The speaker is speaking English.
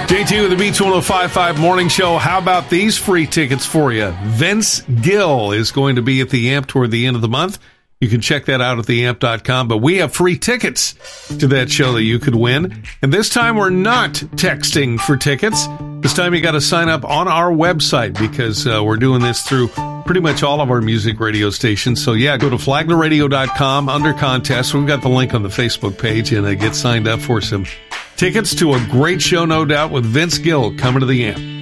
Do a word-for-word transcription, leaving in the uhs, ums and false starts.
Day two of the Beats one oh five point five Morning Show. How about these free tickets for you? Vince Gill is going to be at the A M P toward the end of the month. You can check that out at the amp dot com. But we have free tickets to that show that you could win. And this time we're not texting for tickets. This time you got to sign up on our website because uh, we're doing this through pretty much all of our music radio stations. So yeah, go to flagler radio dot com under contest. We've got the link on the Facebook page, and uh, get signed up for some tickets to a great show, no doubt, with Vince Gill coming to the amp.